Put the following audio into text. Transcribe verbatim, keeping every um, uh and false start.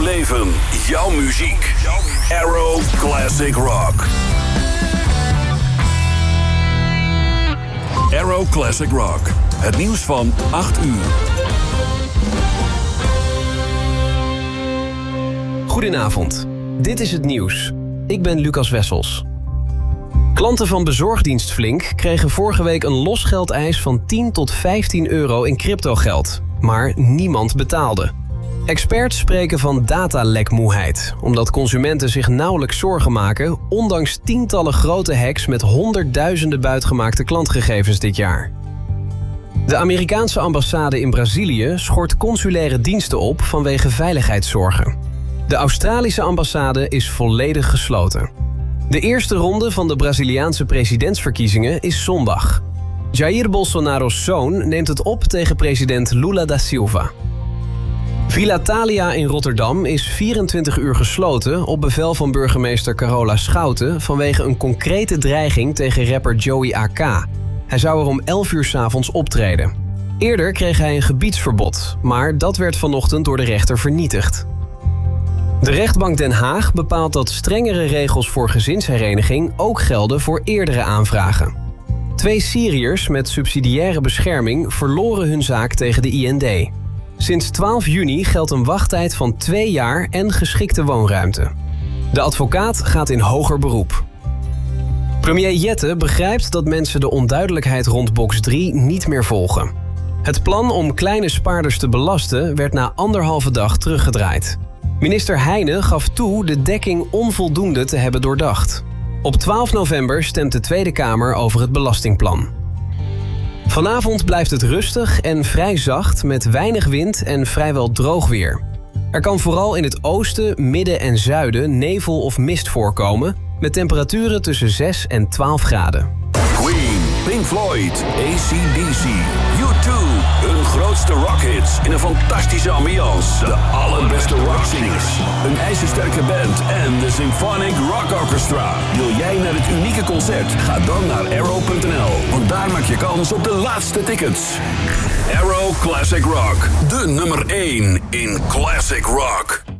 leven, jouw muziek. Arrow Classic Rock. Arrow Classic Rock. Het nieuws van acht uur. Goedenavond. Dit is het nieuws. Ik ben Lucas Wessels. Klanten van bezorgdienst Flink kregen vorige week een losgeldeis van tien tot vijftien euro in cryptogeld. Maar niemand betaalde. Experts spreken van datalekmoeheid, omdat consumenten zich nauwelijks zorgen maken, ondanks tientallen grote hacks met honderdduizenden buitgemaakte klantgegevens dit jaar. De Amerikaanse ambassade in Brazilië schort consulaire diensten op vanwege veiligheidszorgen. De Australische ambassade is volledig gesloten. De eerste ronde van de Braziliaanse presidentsverkiezingen is zondag. Jair Bolsonaro's zoon neemt het op tegen president Lula da Silva. Villa Thalia in Rotterdam is vierentwintig uur gesloten op bevel van burgemeester Carola Schouten vanwege een concrete dreiging tegen rapper Joey A K. Hij zou er om elf uur 's avonds optreden. Eerder kreeg hij een gebiedsverbod, maar dat werd vanochtend door de rechter vernietigd. De rechtbank Den Haag bepaalt dat strengere regels voor gezinshereniging ook gelden voor eerdere aanvragen. Twee Syriërs met subsidiaire bescherming verloren hun zaak tegen de I N D. Sinds twaalf juni geldt een wachttijd van twee jaar en geschikte woonruimte. De advocaat gaat in hoger beroep. Premier Jette begrijpt dat mensen de onduidelijkheid rond box drie niet meer volgen. Het plan om kleine spaarders te belasten werd na anderhalve dag teruggedraaid. Minister Heijnen gaf toe de dekking onvoldoende te hebben doordacht. Op twaalf november stemt de Tweede Kamer over het belastingplan. Vanavond blijft het rustig en vrij zacht met weinig wind en vrijwel droog weer. Er kan vooral in het oosten, midden en zuiden nevel of mist voorkomen met temperaturen tussen zes en twaalf graden. Queen, Pink Floyd, A C D C, U twee. Hun grootste rockhits in een fantastische ambiance. De allerbeste rockzingers. Een ijzersterke band en de Symphonic Rock Orchestra. Wil jij naar het unieke concert? Ga dan naar arrow punt n l. Want daar maak je kans op de laatste tickets. Arrow Classic Rock. De nummer één in Classic Rock.